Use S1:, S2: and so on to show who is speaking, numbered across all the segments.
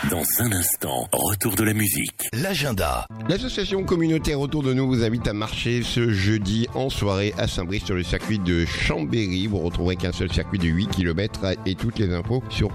S1: Dans un instant, retour de la musique. L'agenda.
S2: L'association communautaire Autour de nous vous invite à marcher ce jeudi en soirée à Saint-Brice sur le circuit de Chambéry. Vous retrouverez qu'un seul circuit de 8 km et toutes les infos sur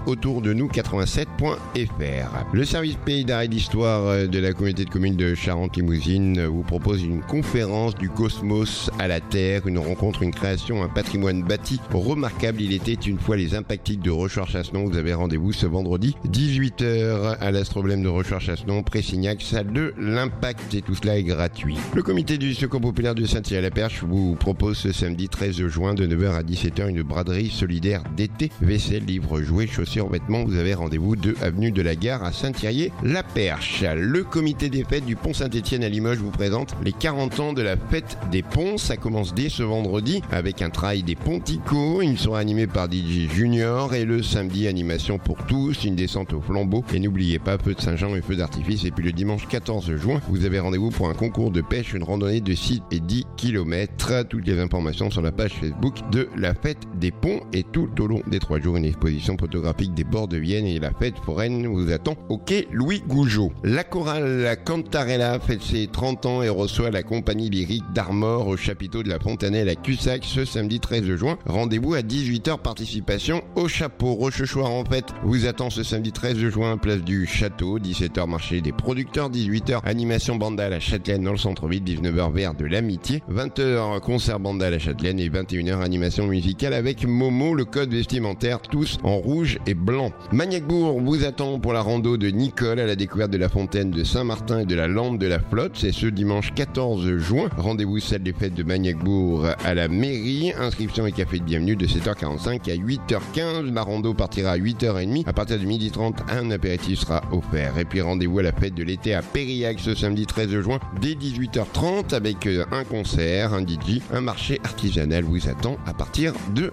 S2: autourdenoux87.fr. Le service pays d'art et d'histoire de la communauté de communes de Charente-Limousine vous propose une conférence du cosmos à la Terre, une rencontre, une création, un patrimoine bâti remarquable. Il était une fois les Impactiques de Rochechouart-Chassenon. Vous avez rendez-vous ce vendredi 18h à l'Astroblème de Rochechouart-Chassenon, Pressignac, salle de l'Impact, et tout cela est gratuit. Le comité du Secours populaire de Saint-Thierry-la-Perche vous propose ce samedi 13 juin de 9h à 17h une braderie solidaire d'été. Vaisselle, livres, jouets, chaussures, vêtements. Vous avez rendez-vous 2 avenue de la Gare à Saint-Thierry-la-Perche. Le comité des fêtes du Pont Saint-Étienne à Limoges vous présente les 40 ans de la fête des ponts. Ça commence dès ce vendredi avec un trail des ponticos. Ils seront animés par DJ Junior, et le samedi, animation pour tous, une descente au flambeau. Et n'oubliez pas, feu de Saint-Jean et feu d'artifice. Et puis le dimanche 14 juin, vous avez rendez-vous pour un concours de pêche, une randonnée de 6 et 10 km. Toutes les informations sur la page Facebook de la fête des ponts. Et tout au long des 3 jours, une exposition photographique des bords de Vienne, et la fête foraine vous attend au quai Louis Gougeot. La chorale Cantarella fête ses 30 ans et reçoit la compagnie lyrique d'Armor au chapiteau de la Fontanelle à Cussac ce samedi 13 juin. Rendez-vous à 18h, participation au chapeau. Rochechouart en fête vous attend ce samedi 13 juin, place du Château, 17h marché des producteurs, 18h animation banda à la Châtelaine dans le centre-ville, 19h vers de l'Amitié, 20h concert banda à la Châtelaine et 21h animation musicale avec Momo, le code vestimentaire, tous en rouge et blanc. Magnac-Bourg vous attend pour la rando de Nicole à la découverte de la fontaine de Saint-Martin et de la lampe de la flotte. C'est ce dimanche 14 juin. Rendez-vous salle des fêtes de Magnac-Bourg à la mairie. Inscription et café de bienvenue de 7h45 à 8h15. La rando partira à 8h30. À partir de 12h30, un apéritif sera offert. Et puis rendez-vous à la fête de l'été à Périac ce samedi 13 juin dès 18h30 avec un concert, un DJ, un marché artisanal vous attend à partir de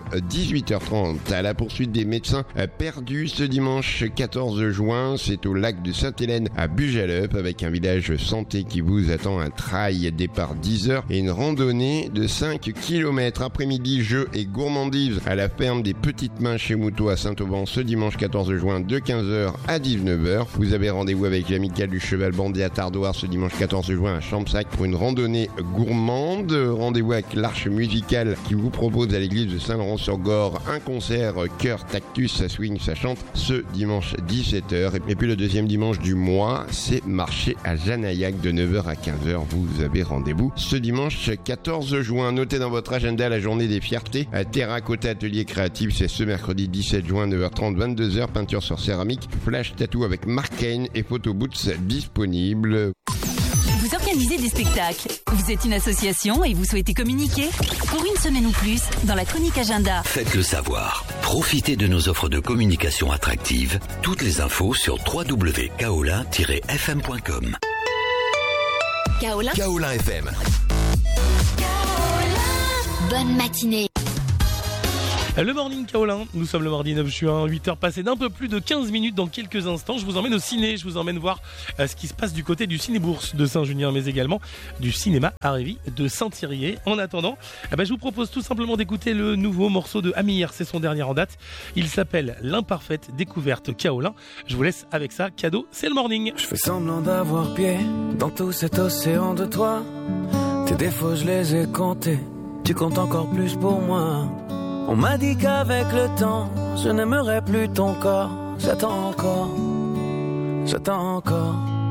S2: 18h30. À la poursuite des médecins perdus ce dimanche 14 juin, c'est au lac de Sainte-Hélène à Bujaleup avec un village santé qui vous attend, un trail départ 10h et une randonnée de 5 km. Après-midi, jeux et gourmandises à la ferme des Petites Mains chez Moutot à Saint-Auban ce dimanche 14 juin de 15h à 19h. Vous avez rendez-vous avec l'amicale du Cheval Bandé à Tardoire ce dimanche 14 juin à Champsac pour une randonnée gourmande. Rendez-vous avec l'Arche musicale qui vous propose à l'église de Saint-Laurent-sur-Gorre un concert chœur Tactus, ça swing, ça chante ce dimanche 17h. Et puis le deuxième dimanche du mois, c'est marché à Janaillac de 9h à 15h. Vous avez rendez-vous ce dimanche 14 juin. Notez dans votre agenda la journée des fiertés à Terracotta Atelier Créatif. C'est ce mercredi 17 juin 9h30 22h. Peinture sur céramique, flash tattoo avec Mark Kane et photo boots disponibles.
S3: Vous organisez des spectacles, vous êtes une association et vous souhaitez communiquer? Pour une semaine ou plus, dans la chronique agenda.
S1: Faites-le savoir. Profitez de nos offres de communication attractives. Toutes les infos sur www.kaolin-fm.com.
S3: Kaolin
S1: FM.
S3: Bonne matinée.
S4: Le Morning Kaolin, nous sommes le mardi 9 juin, 8h passées d'un peu plus de 15 minutes. Dans quelques instants, je vous emmène au ciné, je vous emmène voir ce qui se passe du côté du Ciné-Bourse de Saint-Junien, mais également du cinéma Arrivi de Saint-Thierry. En attendant, je vous propose tout simplement d'écouter le nouveau morceau de Amir, c'est son dernier en date. Il s'appelle L'Imparfaite Découverte Kaolin. Je vous laisse avec ça, cadeau, c'est le Morning.
S5: Je fais semblant d'avoir pied dans tout cet océan de toi. Tes défauts je les ai comptés, tu comptes encore plus pour moi. On m'a dit qu'avec le temps, je n'aimerais plus ton corps. J'attends encore, j'attends encore.